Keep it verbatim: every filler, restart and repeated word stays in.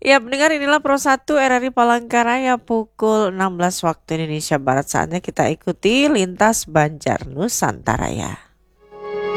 Ya, pendengar inilah Pro satu R R I Palangkaraya pukul enam belas waktu Indonesia Barat. Saatnya kita ikuti lintas Banjar Nusantara ya.